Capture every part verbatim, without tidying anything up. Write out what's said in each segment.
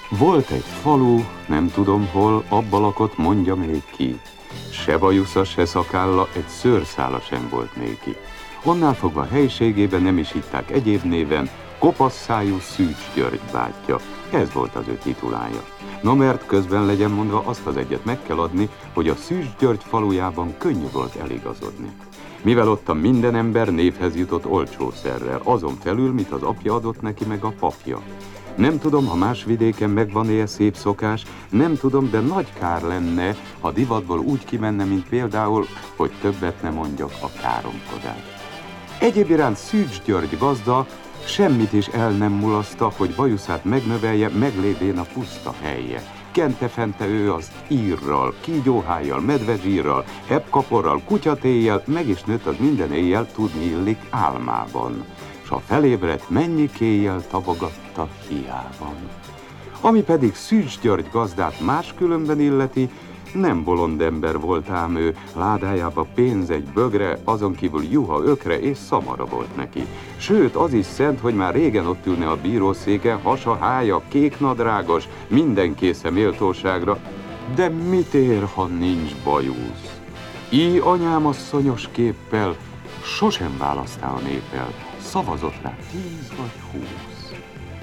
Volt egy falu, nem tudom hol, abba lakott, mondja még ki. Se bajusza, se szakálla, egy szőrszála sem volt néki. Onnál fogva helységében nem is hitták egyéb néven, kopasszájú Szűcs György bátyja. Ez volt az ő titulája. No, mert közben legyen mondva, azt az egyet meg kell adni, hogy a Szűcs György falujában könnyű volt eligazodni. Mivel ott a minden ember névhez jutott olcsószerrel, azon felül, mit az apja adott neki meg a papja. Nem tudom, ha más vidéken megvan-e szép szokás, nem tudom, de nagy kár lenne, ha divatból úgy kimenne, mint például, hogy többet ne mondjak, a káromkodást. Egyéb iránt Szűcs György gazda semmit is el nem mulaszta, hogy bajuszát megnövelje, meglévén a puszta helye. Kente-fente ő az írral, kígyóhájjal, medvezsírral, hebkaporral, kutyatéjjel, meg is nőtt az minden éjjel, tudni illik álmában. S ha felébredt, mennyikéjjel tapogatta hiában. Ami pedig Szűcs György gazdát máskülönben illeti, nem bolond ember volt ám ő, ládájába pénz egy bögre, azon kívül juha, ökre és szamara volt neki. Sőt, az is szent, hogy már régen ott ülne a bírószéken, hasa, hája, kéknadrágos, minden késze méltóságra, de mit ér, ha nincs bajusz? Így anyám asszonyos képpel sosem választál a népel, szavazott rá tíz vagy húsz.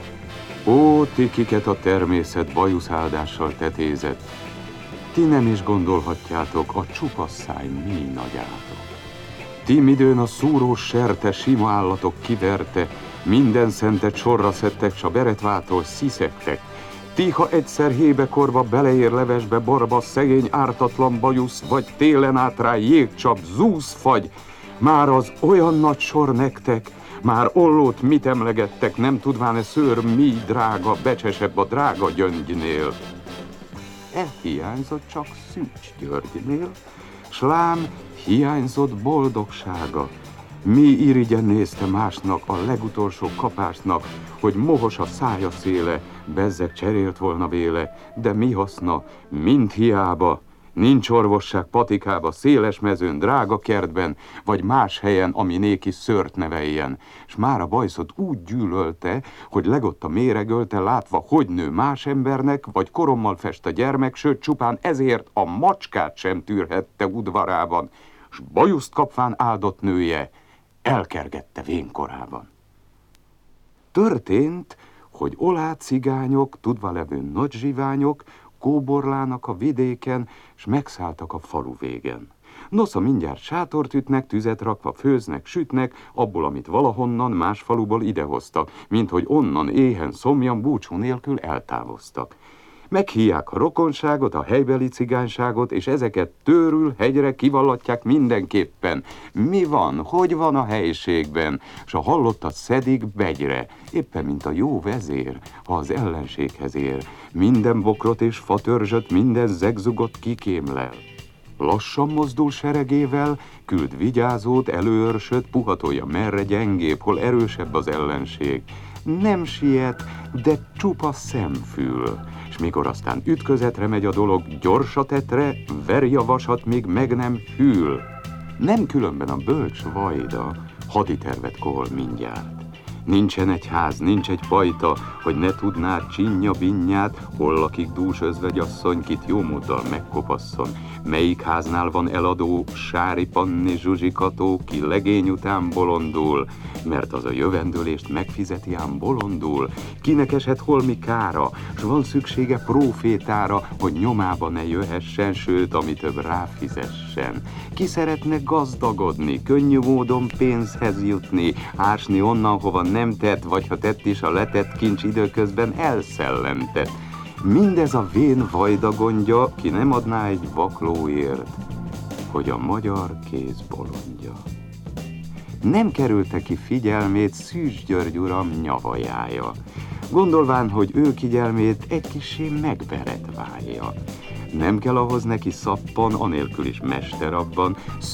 Ó, ti, kiket a természet bajuszáldással tetézett, ti nem is gondolhatjátok a csupasz száj mi nagyátok. Ti midőn a szúrós serte sima állatok kiverte, minden szentet sorra szedtek, s a beretvától sziszegtek. Ti, ha egyszer hébekorba beleér levesbe borba szegény ártatlan bajusz, vagy télen át rá jégcsap, zúzfagy, már az olyan nagy sor nektek, már ollót mit emlegettek, nem tudván-e szőr mi drága, becsesebb a drága gyöngynél. Elhiányzott csak Szűcs Györgynél, s lám hiányzott boldogsága. Mi irigyen nézte másnak, a legutolsó kapásnak, hogy mohos a szája széle, bezzeg cserélt volna véle, de mi haszna, mind hiába, nincs orvosság patikába, széles mezőn, drága kertben, vagy más helyen, ami néki szőrt neveljen. S már a bajszot úgy gyűlölte, hogy legotta méregölte, látva, hogy nő más embernek, vagy korommal fest a gyermek, sőt csupán ezért a macskát sem tűrhette udvarában, s bajuszt kapván áldott nője elkergette vénkorában. Történt, hogy olá cigányok, tudva levő nagy zsiványok, kóborlának a vidéken, s megszálltak a falu végen. Nosza mindjárt sátort ütnek, tüzet rakva főznek, sütnek, abból, amit valahonnan más faluból idehoztak, mint hogy onnan éhen szomjan búcsú nélkül eltávoztak. Meghívják a rokonságot, a helybeli cigányságot, és ezeket tőrül hegyre kivallatják mindenképpen. Mi van, hogy van a helyiségben, s a hallottat szedik begyre, éppen mint a jó vezér, ha az ellenséghez ér. Minden bokrot és fatörzsöt, minden zegzugot kikémlel. Lassan mozdul seregével, küld vigyázót, előörsöt, puhatolja merre gyengébb, hol erősebb az ellenség. Nem siet, de csupa szemfül, s mikor aztán ütközetre megy a dolog, gyors a tetre, veri a vasat, még meg nem hűl. Nem különben a bölcs vajda haditervet kohol mindjárt. Nincsen egy ház, nincs egy pajta, hogy ne tudná csinja binnyát, hol lakik dús özvegyasszony, kit jó móddal megkopasszon. Melyik háznál van eladó, sári panni zsuzsikató, ki legény után bolondul, mert az a jövendőlést megfizeti ám bolondul. Kinek esett holmi kára, s van szüksége prófétára, hogy nyomába ne jöhessen, sőt, ami több ráfizessen. Ki szeretne gazdagodni, könnyű módon pénzhez jutni, ásni onnan, hova nem tett, vagy ha tett is, a letett kincs időközben elszellentett. Mindez a vén vajda gondja, ki nem adná egy vaklóért, hogy a magyar kéz bolondja. Nem kerülte ki figyelmét Szűcs György uram nyavajája, gondolván, hogy ő kigyelmét egy kissé megberetválja. Nem kell ahhoz neki szappan, anélkül is mester abban,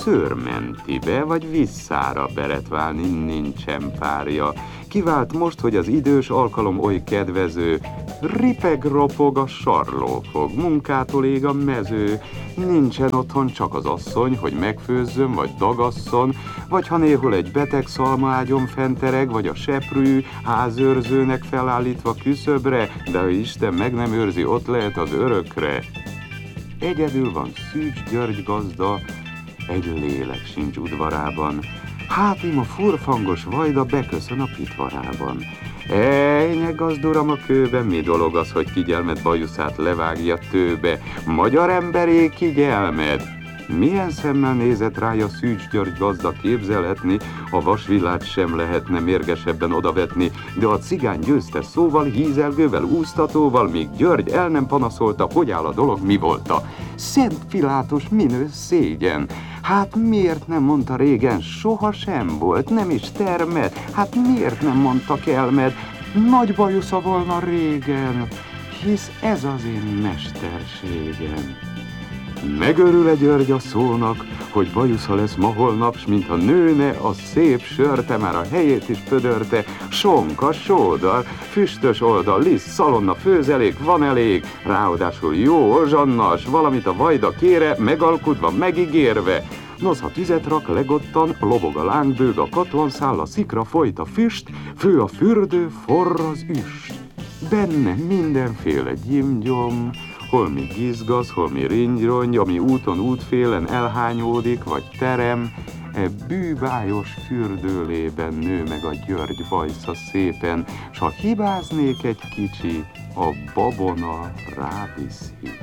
szőrmentibe vagy visszára beretválni nincsen párja. Kivált most, hogy az idős alkalom oly kedvező, ripeg ropog a sarlófog, munkától ég a mező, nincsen otthon csak az asszony, hogy megfőzzön vagy dagasszon, vagy ha néhol egy beteg szalmaágyon fentereg, vagy a seprű házőrzőnek felállítva küszöbre, de ha Isten meg nem őrzi, ott lehet az örökre. Egyedül van Szűcs György gazda, egy lélek sincs udvarában, hát ím a furfangos vajda beköszön a pitvarában. Ejnye gazduram a kőbe, mi dolog az, hogy kigyelmed bajuszát levágja tőbe? Magyar emberé kigyelmed! Milyen szemmel nézett rája Szűcs György gazda, képzelhetni, a vasvillát sem lehetne mérgesebben odavetni, de a cigány győzte szóval, hízelgővel, úsztatóval, míg György el nem panaszolta, hogy áll a dolog, mi volta. Szent Pilátus, minő szégyen! Hát miért nem mondta régen, soha sem volt, nem is termed, hát miért nem mondta kelmed, nagy bajusza volna régen, hisz ez az én mesterségem. Megörül-e György a szónak, hogy bajusza lesz ma holnap, s mintha nőne, a szép sörte már a helyét is pödörte, sonka, sódar, füstös oldal, liszt, szalonna, főzelék, van elég, ráadásul jó olzsannas, valamit a vajda kére, megalkudva, megígérve. Nos, ha tüzet rak legottan, lobog a lángbőg, a katonszál, a szikra folyt a füst, fő a fürdő, forr az üst. Benne mindenféle gyimgyom, holmi gizgaz, holmi ringyrongy, ami úton útfélen elhányódik, vagy terem, e bűvályos fürdőlében nő meg a György bajsza szépen, s ha hibáznék egy kicsi, a babona ráviszi.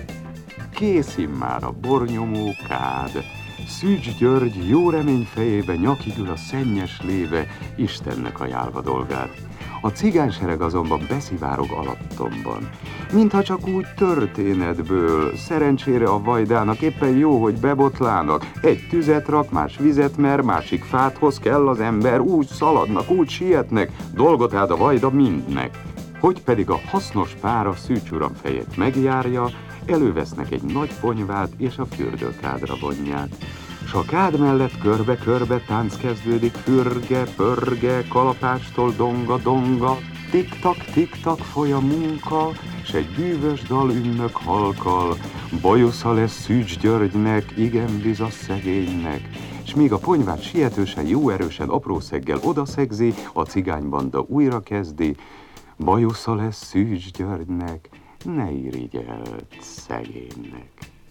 Kész immár a bornyomó kád, Szűcs György jó remény fejébe nyakig ül a szennyes léve, Istennek ajánlva dolgát. A cigánysereg azonban beszivárog alattomban. Mintha csak úgy történetből, szerencsére a vajdának éppen jó, hogy bebotlának. Egy tüzet rak, más vizet mer, másik fát hoz, kell az ember, úgy szaladnak, úgy sietnek, dolgot áld a vajda mindnek. Hogy pedig a hasznos pára Szűcs uram fejét megjárja, elővesznek egy nagy ponyvát, és a fürdőkádra vonják. S a kád mellett körbe-körbe tánc kezdődik, fürge, pörge, kalapástól donga-donga, tik-tak, tik-tak foly a munka, s egy bűvös dal ünnök halkal, bajusza lesz Szűcs Györgynek, igen biza szegénynek. S míg a ponyvát sietősen, jó erősen aprószeggel odaszegzi, a cigánybanda újra kezdi, bajusza lesz Szűcs Györgynek, ne irigyelt szegénynek.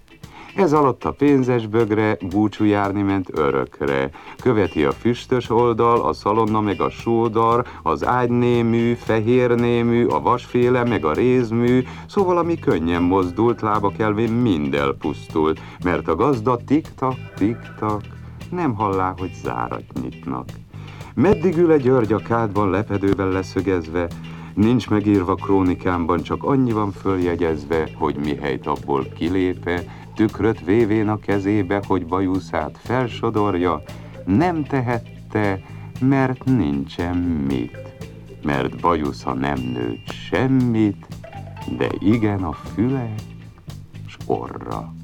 Ez alatt a pénzes bögre búcsú járni ment örökre. Követi a füstös oldal, a szalonna meg a sódar, az ágynémű, fehérnémű, a vasféle meg a rézmű, szóval ami könnyen mozdult, lába kelvén mind elpusztult, mert a gazda tik-tak, tik-tak, nem hallá, hogy zárat nyitnak. Meddig ül-e György a kádban lepedővel leszögezve, nincs megírva krónikámban, csak annyi van följegyezve, hogy mihelyt abból kilépe, tükröt vévén a kezébe, hogy bajuszát felsodorja, nem tehette, mert nincsen mit. Mert bajusza nem nőtt semmit, de igen a füle s orra.